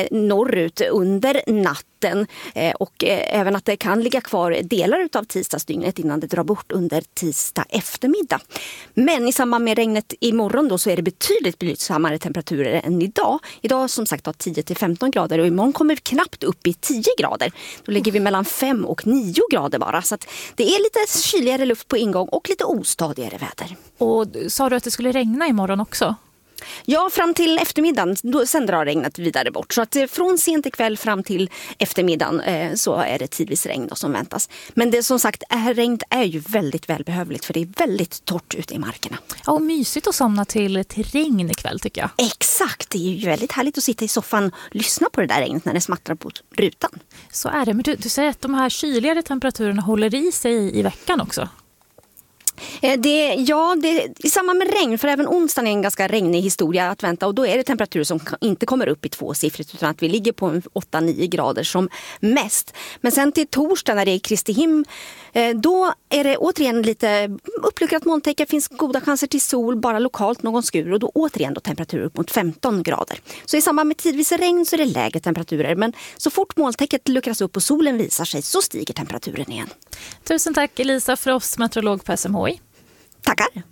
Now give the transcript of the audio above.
norrut under natten och även att det kan ligga kvar delar utav tisdagsdygnet innan det drar bort under tisdag eftermiddag. Men i samband med regnet imorgon då så är det betydligt blygsammare temperaturer än idag. Idag som sagt 10-15 grader och imorgon kommer vi knappt upp i 10 grader. Då ligger vi mellan 5 och 9 grader bara. Så att det är lite kyligare luft på ingång och lite ostadigare väder. Och sa du att det skulle regna imorgon också? Ja, fram till eftermiddagen, sen drar regnet vidare bort. Så att från sent ikväll fram till eftermiddagen så är det tidvis regn då som väntas. Men det som sagt, regn är ju väldigt välbehövligt för det är väldigt torrt ute i markerna. Ja, och mysigt att somna till regn ikväll tycker jag. Exakt, det är ju väldigt härligt att sitta i soffan och lyssna på det där regnet när det smattrar på rutan. Så är det, men du säger att de här kyligare temperaturerna håller i sig i veckan också. I samband med regn, för även onsdagen är en ganska regnig historia att vänta och då är det temperaturer som inte kommer upp i 2-siffrigt utan att vi ligger på 8-9 grader som mest. Men sen till torsdag när det är Kristi himn, då är det återigen lite uppluckrat molntäcke, finns goda chanser till sol, bara lokalt någon skur och då återigen då temperaturer upp mot 15 grader. Så i samband med tidvis regn så är det lägre temperaturer men så fort molntäcket luckras upp och solen visar sig så stiger temperaturen igen. Tusen tack Elisa Frost, meteorolog på SMHI. Tackar!